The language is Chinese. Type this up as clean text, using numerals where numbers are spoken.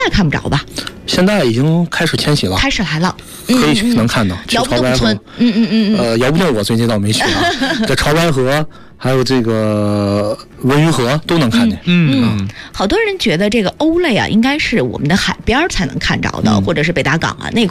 看不着吧？ 现在已经开始迁徙了， 开始来了， 可以去能看到。 窑不洞村， 窑不洞我最近倒没去啊，这潮白河还有这个文榆河都能看见。 好多人觉得这个鸥类啊，应该是我们的海边才能看着的，或者是北大港啊那块。